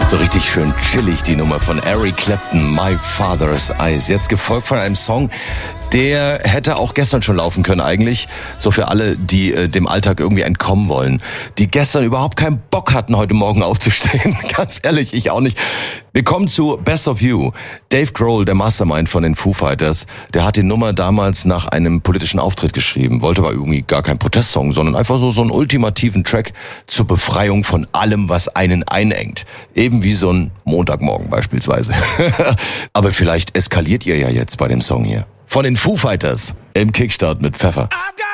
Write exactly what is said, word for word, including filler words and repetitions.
So richtig schön chillig die Nummer von Eric Clapton, My Father's Eyes. Jetzt gefolgt von einem Song, der hätte auch gestern schon laufen können eigentlich. So für alle, die äh, dem Alltag irgendwie entkommen wollen. Die gestern überhaupt keinen Bock hatten, heute Morgen aufzustehen. Ganz ehrlich, ich auch nicht. Wir kommen zu Best of You. Dave Grohl, der Mastermind von den Foo Fighters, der hat die Nummer damals nach einem politischen Auftritt geschrieben. Wollte aber irgendwie gar keinen Protestsong, sondern einfach so so einen ultimativen Track zur Befreiung von allem, was einen einengt. Eben wie so ein Montagmorgen beispielsweise. Aber vielleicht eskaliert ihr ja jetzt bei dem Song hier. Von den Foo Fighters im Kickstart mit Pfeffer.